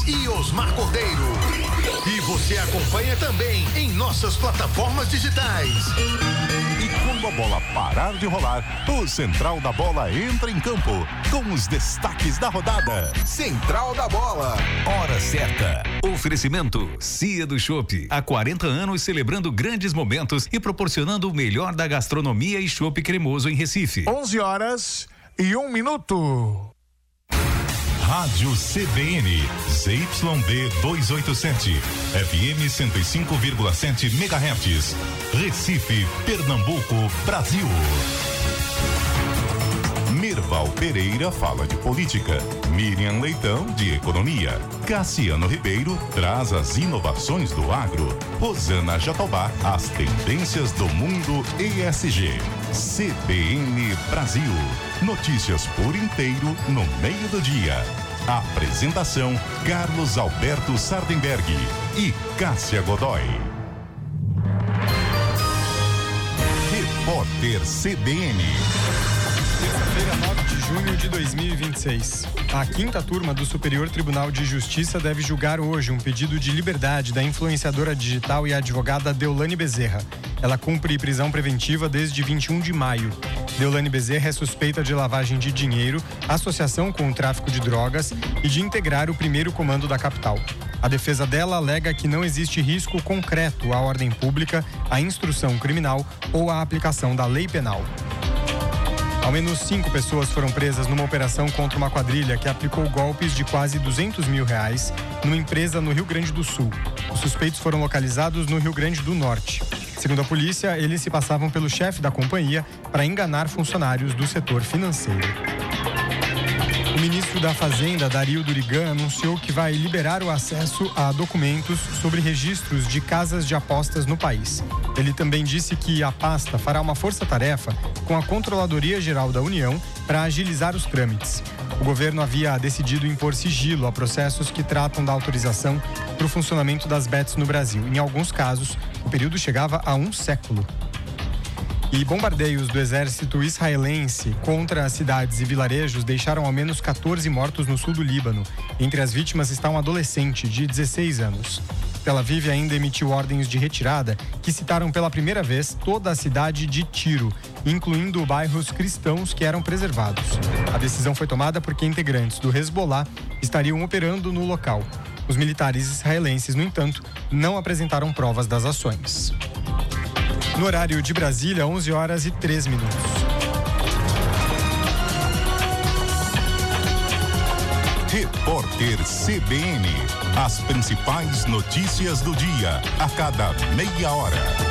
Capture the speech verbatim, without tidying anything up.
e Osmar Cordeiro. E você acompanha também em nossas plataformas digitais. E quando a bola parar de rolar, o Central da Bola entra em campo com os destaques da rodada. Central da Bola. Hora certa. Oferecimento Cia do Chopp. Há quarenta anos celebrando grandes momentos e proporcionando o melhor da gastronomia e chopp cremoso em Recife. onze horas e um minuto. Rádio C B N, Z Y D duzentos e oitenta e sete, F M cento e cinco vírgula sete megahertz, Recife, Pernambuco, Brasil. Mirval Pereira fala de política, Miriam Leitão de economia, Cassiano Ribeiro traz as inovações do agro, Rosana Jatobá as tendências do mundo E S G. C B N Brasil, notícias por inteiro no meio do dia. Apresentação Carlos Alberto Sardenberg e Cássia Godoy. Repórter C B N. Terça-feira, nove de junho de dois mil e vinte e seis. A quinta turma do Superior Tribunal de Justiça deve julgar hoje um pedido de liberdade da influenciadora digital e advogada Deolane Bezerra. Ela cumpre prisão preventiva desde vinte e um de maio. Deolane Bezerra é suspeita de lavagem de dinheiro, associação com o tráfico de drogas e de integrar o primeiro comando da capital. A defesa dela alega que não existe risco concreto à ordem pública, à instrução criminal ou à aplicação da lei penal. Ao menos cinco pessoas foram presas numa operação contra uma quadrilha que aplicou golpes de quase duzentos mil reais numa empresa no Rio Grande do Sul. Os suspeitos foram localizados no Rio Grande do Norte. Segundo a polícia, eles se passavam pelo chefe da companhia para enganar funcionários do setor financeiro. O ministro da Fazenda, Dario Durigan, anunciou que vai liberar o acesso a documentos sobre registros de casas de apostas no país. Ele também disse que a pasta fará uma força-tarefa com a Controladoria Geral da União para agilizar os trâmites. O governo havia decidido impor sigilo a processos que tratam da autorização para o funcionamento das bets no Brasil. Em alguns casos, o período chegava a um século. E bombardeios do exército israelense contra as cidades e vilarejos deixaram ao menos quatorze mortos no sul do Líbano. Entre as vítimas está um adolescente de dezesseis anos. Tel Aviv ainda emitiu ordens de retirada que citaram pela primeira vez toda a cidade de Tiro, incluindo bairros cristãos que eram preservados. A decisão foi tomada porque integrantes do Hezbollah estariam operando no local. Os militares israelenses, no entanto, não apresentaram provas das ações. No horário de Brasília, onze horas e três minutos. Repórter C B N. As principais notícias do dia, a cada meia hora.